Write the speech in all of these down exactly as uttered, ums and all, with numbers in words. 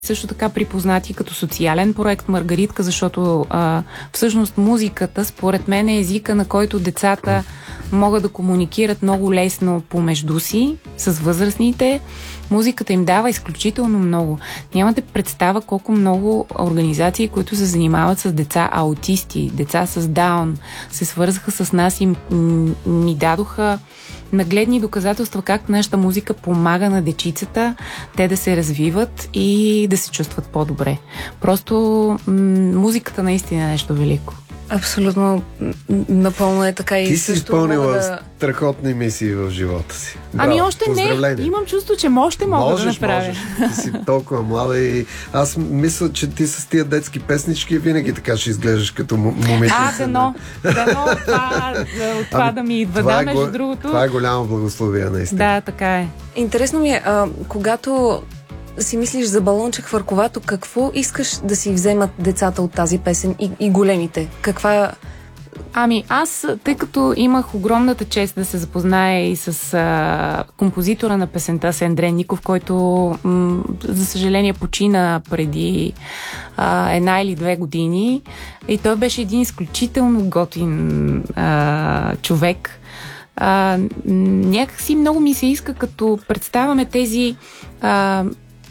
също така припознати като социален проект Маргаритка, защото а, всъщност музиката, според мен, е езика, на който децата могат да комуникират много лесно помежду си, с възрастните. Музиката им дава изключително много. Нямате представа колко много организации, които се занимават с деца аутисти, деца с даун, се свързаха с нас и ни дадоха нагледни доказателства как нашата музика помага на дечицата, те да се развиват и да се чувстват по-добре. Просто м- музиката наистина е нещо велико. Абсолютно, напълно е така. Ти и си изпълнила да... страхотни мисии в живота си. Браво, ами още не. Имам чувство, че още мога можеш, да направя. Можеш. Ти си толкова млада и аз мисля, че ти с тия детски песнички винаги така ще изглеждаш като момиче. А, дано. Дано това, това ами, да ми идва. Да, между е, другото. Това е голямо благословие, наистина. Да, така е. Интересно ми е, а, когато си мислиш за балонче хвърковато, какво искаш да си вземат децата от тази песен и, и големите? Каква... Ами аз, тъй като имах огромната чест да се запозная и с а, композитора на песента с Андрей Ников, който м- за съжаление почина преди а, една или две години и той беше един изключително готин а, човек. А, някакси много ми се иска, като представяме тези а,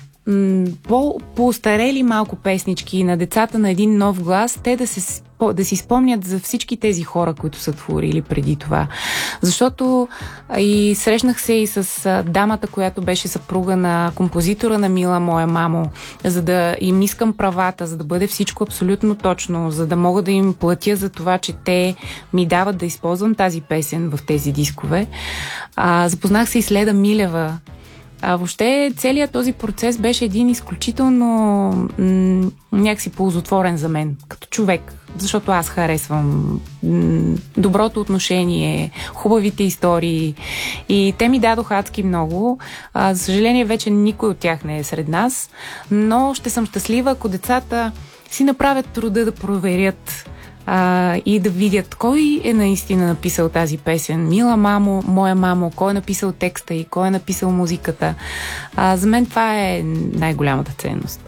по-остарели малко песнички на децата на един нов глас, те да, се, да си спомнят за всички тези хора, които са творили преди това. Защото и срещнах се и с дамата, която беше съпруга на композитора на Мила, моя мамо, за да им искам правата, за да бъде всичко абсолютно точно, за да мога да им платя за това, че те ми дават да използвам тази песен в тези дискове. А, запознах се и с Леда Милева. А въобще целият този процес беше един изключително м- някакси ползотворен за мен, като човек, защото аз харесвам м- доброто отношение, хубавите истории и те ми дадоха адски много. А, за съжаление вече никой от тях не е сред нас, но ще съм щастлива, ако децата си направят труда да проверят А, и да видят кой е наистина написал тази песен. Мила мамо, моя мамо, кой е написал текста и кой е написал музиката. А, за мен това е най-голямата ценност.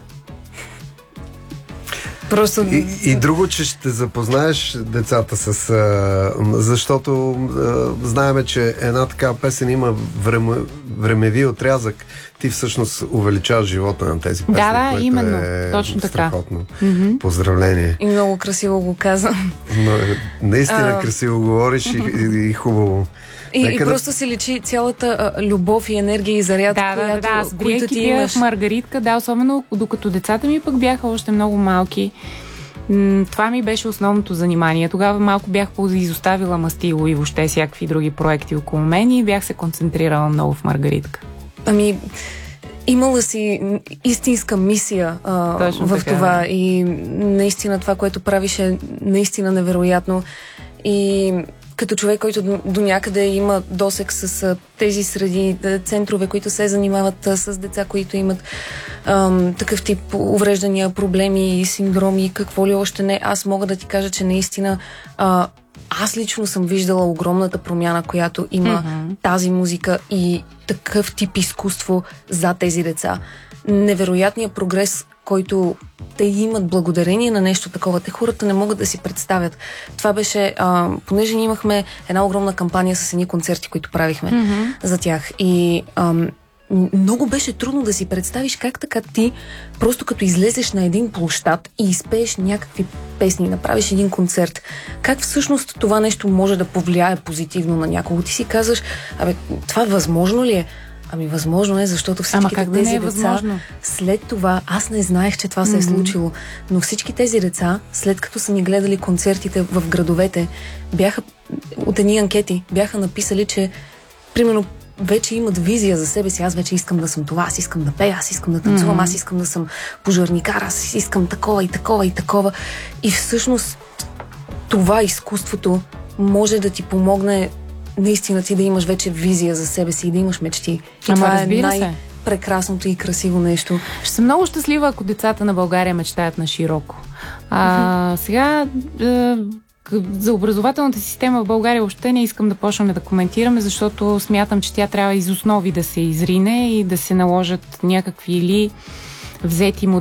Просто... И, и друго, че ще запознаеш децата с... А, защото а, знаеме, че една такава песен има време, времеви отрязък. Ти всъщност увеличаваш живота на тези песни. Да, да, което именно. Е точно така. Страхотно. Mm-hmm. Поздравление. И много красиво го казвам. Но, наистина а... красиво говориш и, и, и хубаво. И, Нека и просто да... се личи цялата а, любов и енергия и заряд, да, която, да, да, аз които ти пия имаш. В Маргаритка, да, особено докато децата ми пък бяха още много малки. Това ми беше основното занимание. Тогава малко бях изоставила мастило и въобще всякакви други проекти около мен и бях се концентрирала много в Маргаритка. Ами, имала си истинска мисия а, в така, това да. И наистина това, което правиш е наистина невероятно. И като човек, който до, до някъде има досек с а, тези среди, да, центрове, които се занимават а, с деца, които имат ам, такъв тип увреждания, проблеми, синдроми, какво ли още не, аз мога да ти кажа, че наистина а, аз лично съм виждала огромната промяна, която има mm-hmm. тази музика и такъв тип изкуство за тези деца. Невероятният прогрес, който те имат благодарение на нещо такова. Те хората не могат да си представят. Това беше, а, понеже ние имахме една огромна кампания с едни концерти, които правихме mm-hmm. за тях. И ам, много беше трудно да си представиш как така ти, просто като излезеш на един площад и изпееш някакви песни, направиш един концерт, как всъщност това нещо може да повлияе позитивно на някого. Ти си казваш, абе, това възможно ли е? Ами възможно е, защото всичките да тези е деца възможно? След това, аз не знаех, че това се е случило, но всички тези деца, след като са ни гледали концертите в градовете, бяха от едни анкети, бяха написали, че примерно вече имат визия за себе си. Аз вече искам да съм това, аз искам да пея, аз искам да танцувам, аз искам да съм пожарникар, аз искам такова и такова и такова. И всъщност това изкуството може да ти помогне наистина ти да имаш вече визия за себе си и да имаш мечти. И Ама това е най- се. прекрасното и красиво нещо. Ще съм много щастлива, ако децата на България мечтаят на широко. А, сега е, за образователната система в България въобще не искам да почнем да коментираме, защото смятам, че тя трябва из основи да се изрине и да се наложат някакви или взети